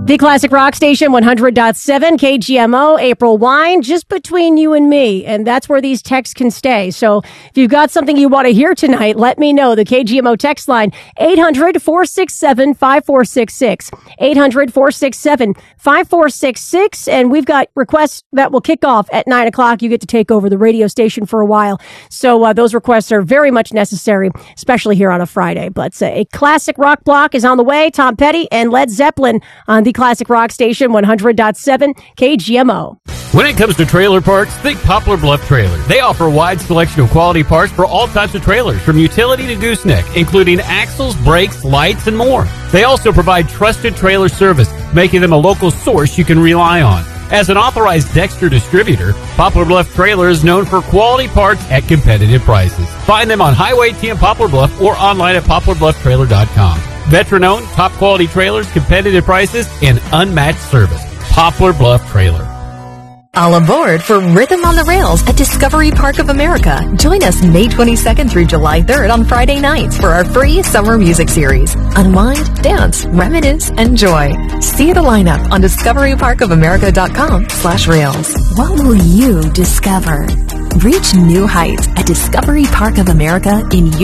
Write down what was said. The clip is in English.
The Classic Rock Station 100.7 KGMO, April Wine, just between you and me. And that's where these texts can stay. So if you've got something you want to hear tonight, let me know. The KGMO text line, 800-467-5466. 800-467-5466. And we've got requests that will kick off at 9 o'clock. You get to take over the radio station for a while. So those requests are very much necessary, especially here on a Friday. But a classic rock block is on the way. Tom Petty and Led Zeppelin on the Classic Rock Station 100.7 KGMO. When it comes to trailer parts, think Poplar Bluff Trailer. They offer a wide selection of quality parts for all types of trailers, from utility to gooseneck, including axles, brakes, lights, and more. They also provide trusted trailer service, making them a local source you can rely on. As an authorized Dexter distributor, Poplar Bluff Trailer is known for quality parts at competitive prices. Find them on Highway T in Poplar Bluff or online at poplarblufftrailer.com. Veteran-owned, top-quality trailers, competitive prices, and unmatched service. Poplar Bluff Trailer. All aboard for Rhythm on the Rails at Discovery Park of America. Join us May 22nd through July 3rd on Friday nights for our free summer music series. Unwind, dance, reminisce, enjoy. See the lineup on discoveryparkofamerica.com/rails. What will you discover? Reach new heights at Discovery Park of America in